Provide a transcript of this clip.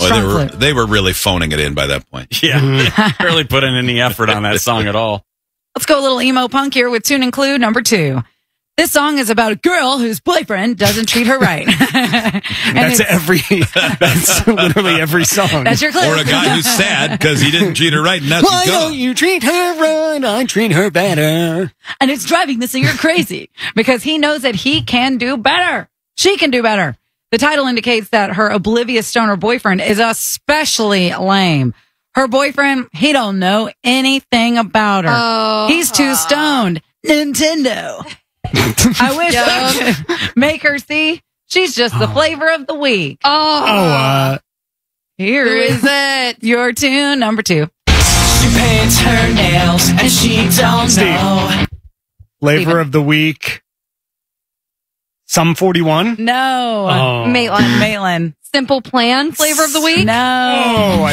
Well, they were really phoning it in by that point. Yeah, barely put in any effort on that song at all. Let's go a little emo punk here with tune and clue number 2. This song is about a girl whose boyfriend doesn't treat her right. That's literally every song. That's your clue. Or a guy who's sad because he didn't treat her right, and that's Why don't you treat her right? I treat her better. And it's driving the singer crazy because he knows that he can do better. She can do better. The title indicates that her oblivious stoner boyfriend is especially lame. Her boyfriend, he don't know anything about her. Oh. He's too stoned. Nintendo. I wish I could make her see she's just the flavor of the week. Here is it. Your tune number 2. She paints her nails and she don't know. Flavor of the week. Sum 41? No. Oh. Maitland. Maitland. Simple Plan flavor of the week? No. Oh, I